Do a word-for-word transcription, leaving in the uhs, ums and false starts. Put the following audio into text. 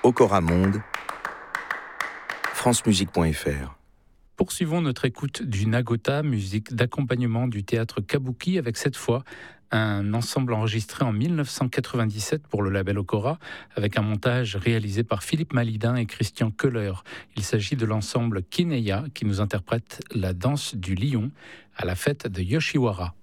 Okora Monde, francemusique point f r. Poursuivons notre écoute du Nagota, musique d'accompagnement du théâtre Kabuki, avec cette fois un ensemble enregistré en mille neuf cent quatre-vingt-dix-sept pour le label Okora, avec un montage réalisé par Philippe Malidin et Christian Köhler. Il s'agit de l'ensemble Kineya qui nous interprète la danse du lion à la fête de Yoshiwara.